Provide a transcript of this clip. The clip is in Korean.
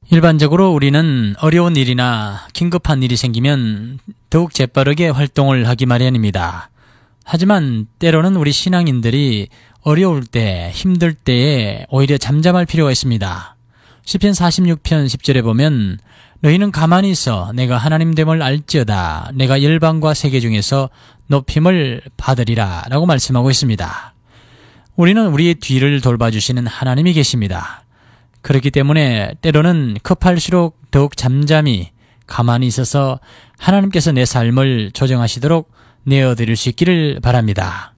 일반적으로 우리는 어려운 일이나 긴급한 일이 생기면 더욱 재빠르게 활동을 하기 마련입니다. 하지만 때로는 우리 신앙인들이 어려울 때, 힘들 때에 오히려 잠잠할 필요가 있습니다. 시편 46편 10절에 보면 너희는 가만히 있어 내가 하나님 됨을 알지어다. 내가 열방과 세계 중에서 높임을 받으리라 라고 말씀하고 있습니다. 우리는 우리의 뒤를 돌봐주시는 하나님이 계십니다. 그렇기 때문에 때로는 급할수록 더욱 잠잠히 가만히 있어서 하나님께서 내 삶을 조정하시도록 내어드릴 수 있기를 바랍니다.